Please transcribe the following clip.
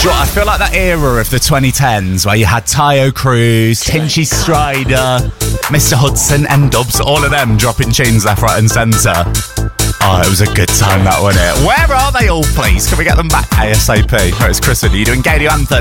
I feel like that era of the 2010s where you had Tayo Cruz, Tinchy Strider, Mr. Hudson, M-Dubs, all of them dropping tunes left, right and centre. Oh, it was a good time, that, wasn't it? Where are they all, please? Can we get them back ASAP? Right, it's Chris, are you doing Gadio Anthem?